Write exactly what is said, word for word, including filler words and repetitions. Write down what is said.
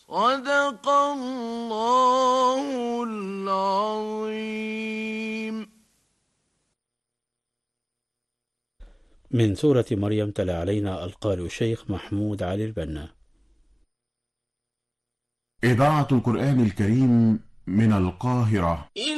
صدق الله العظيم. من سورة مريم تلا علينا القارئ الشيخ محمود علي البنا. إذاعة القرآن الكريم من القاهرة.